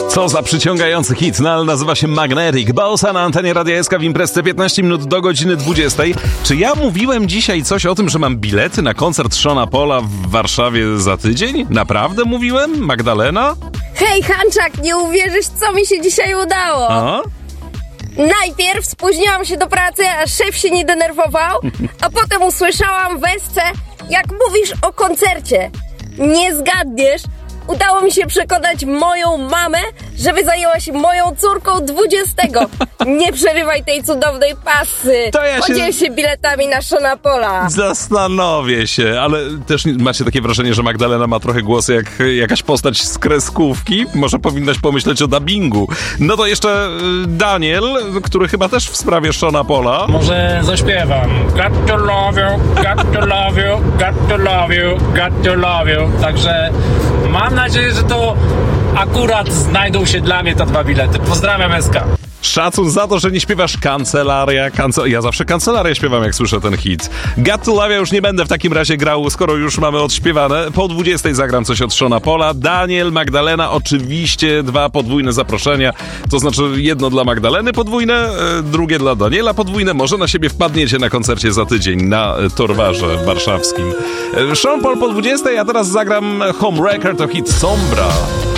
Co za przyciągający hit, ale nazywa się Magnetic. Bossa na antenie Radia SK w imprezce 15 minut do godziny 20. Czy ja mówiłem dzisiaj coś o tym, że mam bilety na koncert Seana Paula w Warszawie za tydzień? Naprawdę mówiłem? Magdalena? Hej, Hanczak, nie uwierzysz, co mi się dzisiaj udało. A? Najpierw spóźniłam się do pracy, a szef się nie denerwował, a potem usłyszałam w SC, jak mówisz o koncercie. Nie zgadniesz, udało mi się przekonać moją mamę, żeby zajęła się moją córką 20. Nie przerywaj tej cudownej pasy. To ja się- Podziel się biletami na Seana Paula. Zastanowię się, ale też macie takie wrażenie, że Magdalena ma trochę głos jak jakaś postać z kreskówki? Może powinnaś pomyśleć o dubbingu. No to jeszcze Daniel, który chyba też w sprawie Seana Paula. Może zaśpiewam. Got to love you, got to love you, got to love you, got to love you. Także mam nadzieję, że to akurat znajdą się dla mnie te 2 bilety. Pozdrawiam SK. Szacun za to, że nie śpiewasz Kancelaria. Ja zawsze Kancelaria śpiewam, jak słyszę ten hit. Got to Love, ja już nie będę w takim razie grał, skoro już mamy odśpiewane. Po 20 zagram coś od Seana Paula. Daniel, Magdalena, oczywiście 2 podwójne zaproszenia. To znaczy jedno dla Magdaleny podwójne, drugie dla Daniela podwójne. Może na siebie wpadniecie na koncercie za tydzień na Torwarze warszawskim. Sean Paul po 20, a teraz zagram Homewrecker, to hit Sombra.